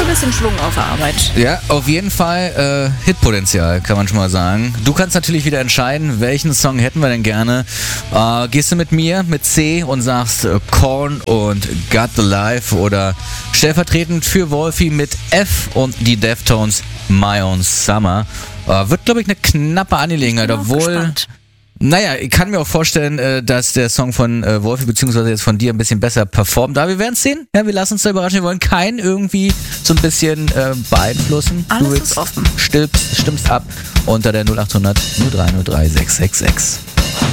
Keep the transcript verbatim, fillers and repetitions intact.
bisschen Schwung auf der Arbeit. Ja, auf jeden Fall äh, Hitpotenzial, kann man schon mal sagen. Du kannst natürlich wieder entscheiden, welchen Song hätten wir denn gerne. Äh, gehst du mit mir, mit C und sagst äh, Korn und Got the Life oder stellvertretend für Wolfi mit F und die Deftones My Own Summer. Äh, wird, glaube ich, eine knappe Angelegenheit, obwohl... Gespannt. Naja, ich kann mir auch vorstellen, äh, dass der Song von äh, Wolfi beziehungsweise jetzt von dir ein bisschen besser performt. Da wir werden es sehen. Ja, wir lassen uns da überraschen. Wir wollen keinen irgendwie so ein bisschen äh, beeinflussen. Alles du ist offen. Stimmst, stimmst ab unter der null acht hundert null drei null drei sechs sechs sechs.